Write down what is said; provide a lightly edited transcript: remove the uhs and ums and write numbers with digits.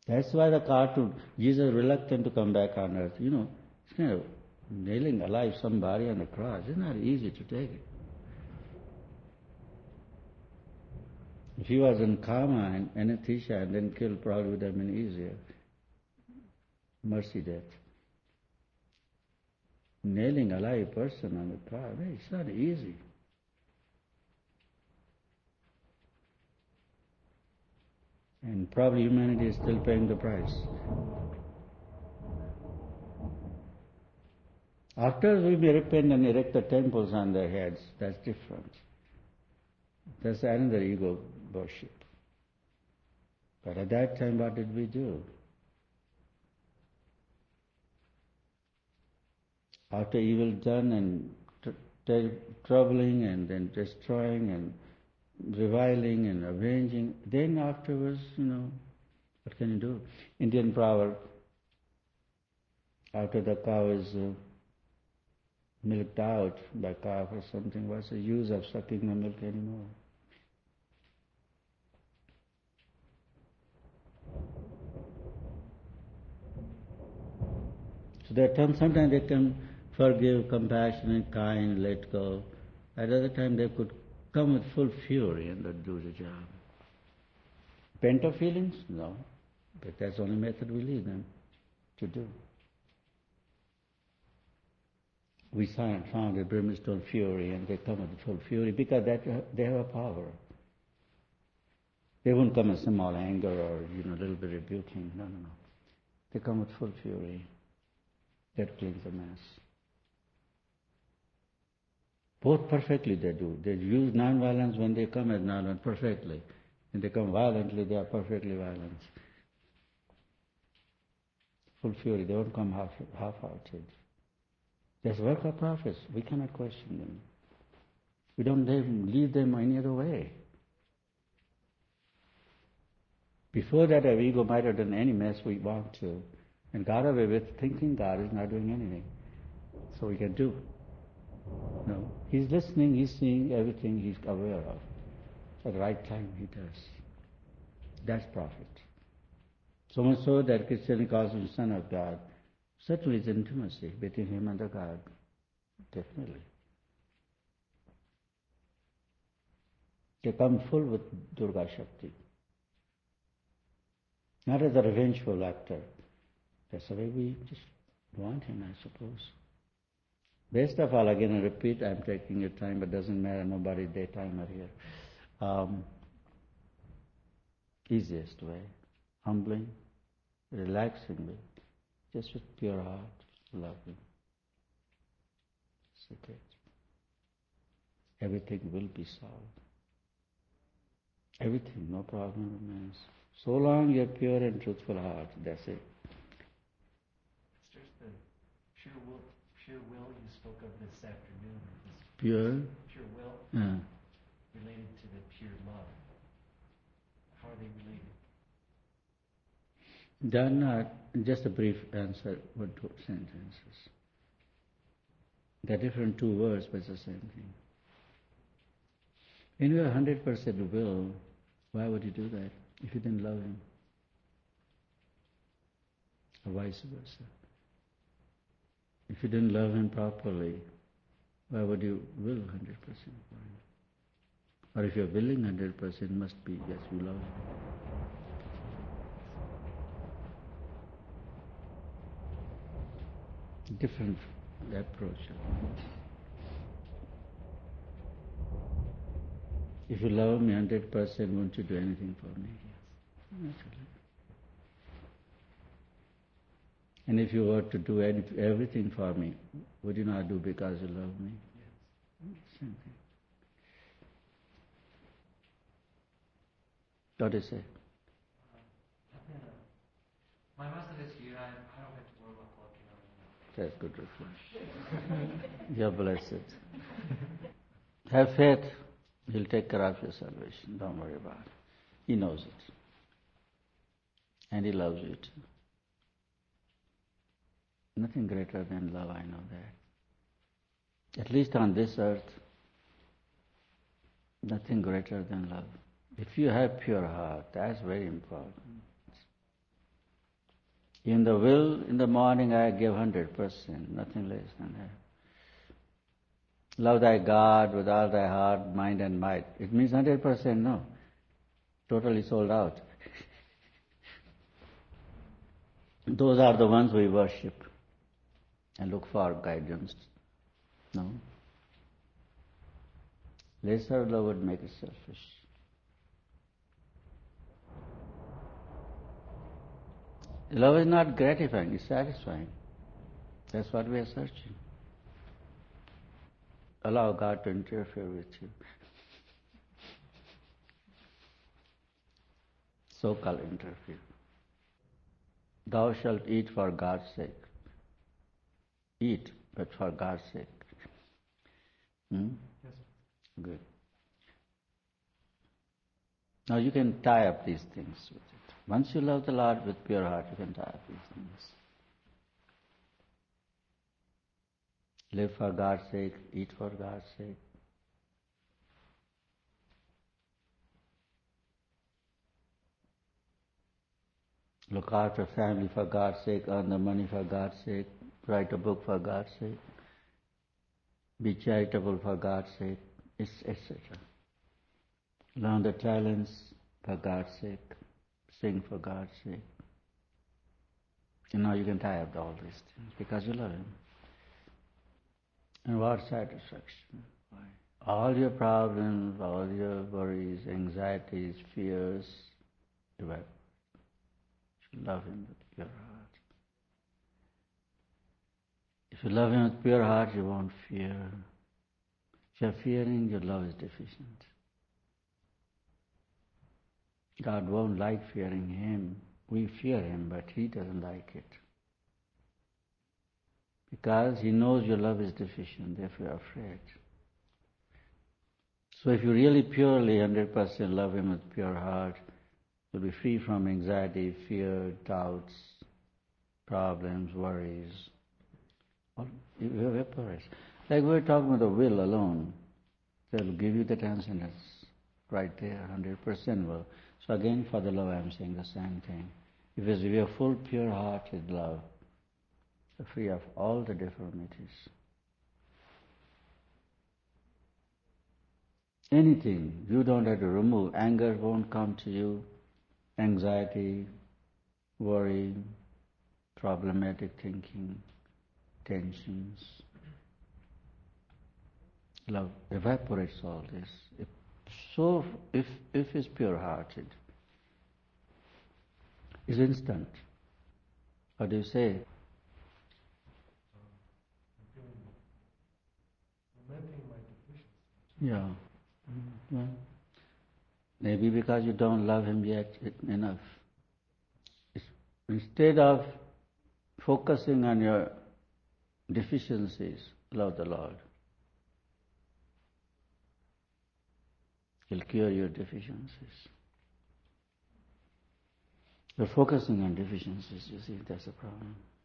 That's why the cartoon, Jesus reluctant to come back on earth. It's kind of nailing alive somebody on the cross. It's not easy to take it. If he was in coma and anesthesia and then killed, probably would have been easier. Mercy death. Nailing a live person on the cross, it's not easy. And probably humanity is still paying the price. After we may repent and erect the temples on their heads, that's different. That's another ego worship. But at that time, what did we do? After evil done and troubling and then destroying and reviling and avenging, then afterwards, what can you do? Indian proverb, after the cow is milked out by calf or something, what's the use of sucking the milk anymore? So sometimes they can forgive, compassionate, kind, let go. At other time they could come with full fury and not do the job. Pent-up feelings? No. But that's the only method we lead them to do. We found a brimstone fury and they come with full fury because they have a power. They won't come with small anger or a little bit rebuking. No. They come with full fury. That cleans the mess. Both perfectly they do. They use non-violence when they come as non-violence perfectly. When they come violently, they are perfectly violent. Full fury. They won't come half-hearted. That's work of prophets. We cannot question them. We don't leave them any other way. Before that, our ego might have done any mess we want to, and got away with thinking God is not doing anything. So we can do. No. He's listening, he's seeing everything he's aware of. At the right time he does. That's prophet. So much so that Christianity calls him Son of God. Certainly it's intimacy between him and the God. Definitely. They come full with Durga Shakti. Not as a revengeful actor. That's the way we just want him, I suppose. Best of all, again I repeat, I'm taking your time, but doesn't matter, nobody daytimer here. Easiest way, humbling, relaxingly, just with pure heart, loving. Secret. Everything will be solved. Everything, no problem remains. So long you have pure and truthful heart, that's it. It's just the pure will you spoke of this afternoon. Pure will related to the pure love. How are they related? They're not, just a brief answer, what two sentences. They're different two words, but it's the same thing. When you have 100% will, why would you do that if you didn't love him? Or vice versa. If you didn't love him properly, why would you will 100% for him? Or if you're willing 100%, must be, yes, you love him. Different approach. If you love me 100%, won't you do anything for me? Yes, naturally. And if you were to do everything for me, would you not do because you love me? Yes. Same thing. What do you say? My master is here. I don't have to worry about walking on. That's good reflection. You're blessed. Have faith. He'll take care of your salvation. Don't worry about it. He knows it. And he loves you too. Nothing greater than love, I know that. At least on this earth, nothing greater than love. If you have pure heart, that's very important. In the will, in the morning I give 100%, nothing less than that. Love thy God with all thy heart, mind and might. It means 100%, no. Totally sold out. Those are the ones we worship and look for guidance. No? Lesser love would make us selfish. Love is not gratifying, it's satisfying. That's what we are searching. Allow God to interfere with you. So-called interfere. Thou shalt eat for God's sake. Eat, but for God's sake. Yes. Good. Now you can tie up these things with it. Once you love the Lord with pure heart, you can tie up these things. Live for God's sake, eat for God's sake. Look after family for God's sake, earn the money for God's sake, write a book for God's sake, be charitable for God's sake, etc. Learn the talents for God's sake, sing for God's sake. And now you can tie up all these things because you love Him. And what satisfaction? Why? All your problems, all your worries, anxieties, fears, evaporate. You love Him with pure heart. If you love Him with pure heart, you won't fear. If you're fearing, your love is deficient. God won't like fearing Him. We fear Him, but He doesn't like it. Because He knows your love is deficient, therefore you're afraid. So if you really purely 100% love Him with pure heart, you'll be free from anxiety, fear, doubts, problems, worries. All evaporates. Like we were talking about the will alone. They'll give you the transcendence right there, 100% will. So again, for the love, I'm saying the same thing. If we have full, pure-hearted love, you're free of all the deformities. Anything you don't have to remove. Anger won't come to you. Anxiety, worry, problematic thinking, tensions. Love evaporates all this. If it's pure-hearted, it's instant. What do you say? Yeah. Well, maybe because you don't love Him yet enough. Instead of focusing on your deficiencies, love the Lord. He'll cure your deficiencies. You're focusing on deficiencies, you see, that's the problem.